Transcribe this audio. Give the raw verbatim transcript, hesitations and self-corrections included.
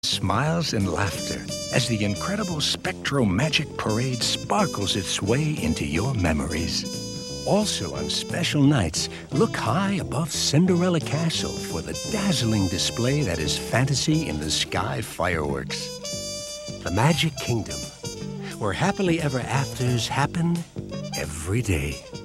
Smiles and laughter as the incredible Spectro Magic Parade sparkles its way into your memories. Also on special nights, look high above Cinderella Castle for the dazzling display that is fantasy in the sky fireworks. The Magic Kingdom, where happily ever afters happen every day.